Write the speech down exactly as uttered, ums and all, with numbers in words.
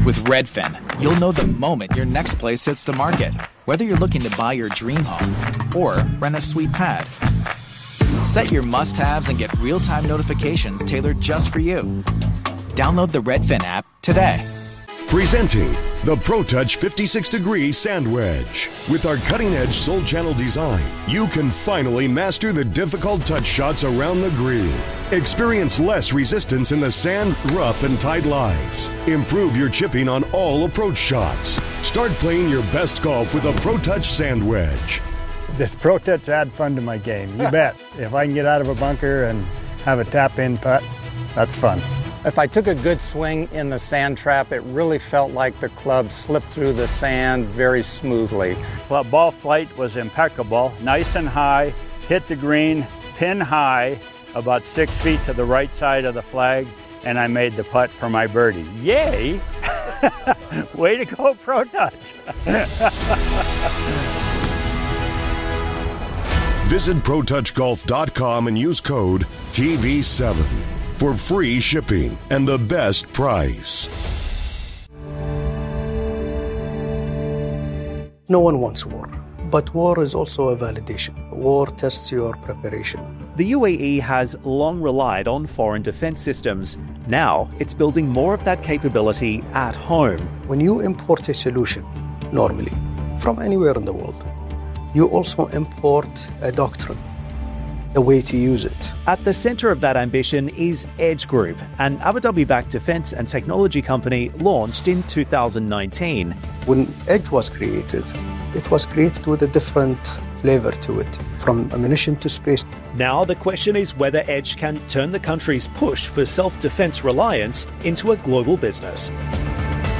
With Redfin, you'll know the moment your next place hits the market, whether you're looking to buy your dream home or rent a sweet pad. Set your must-haves and get real-time notifications tailored just for you. Download the Redfin app today. Presenting the ProTouch fifty-six degree Sand Wedge. With our cutting-edge Soul Channel design, you can finally master the difficult touch shots around the green. Experience less resistance in the sand, rough, and tight lies. Improve your chipping on all approach shots. Start playing your best golf with a ProTouch Sand Wedge. This ProTouch add fun to my game, you bet. If I can get out of a bunker and have a tap-in putt, that's fun. If I took a good swing in the sand trap, it really felt like the club slipped through the sand very smoothly. Well, ball flight was impeccable, nice and high, hit the green, pin high, about six feet to the right side of the flag, and I made the putt for my birdie. Yay! Way to go, ProTouch! Visit Pro Touch Golf dot com and use code T V seven for free shipping and the best price. No one wants war, but war is also a validation. War tests your preparation. The U A E has long relied on foreign defense systems. Now it's building more of that capability at home. When you import a solution, normally, from anywhere in the world, you also import a doctrine, a way to use it. At the center of that ambition is Edge Group, an Abu Dhabi-backed defense and technology company launched in two thousand nineteen. When Edge was created, it was created with a different flavor to it, from ammunition to space. Now the question is whether Edge can turn the country's push for self-defense reliance into a global business.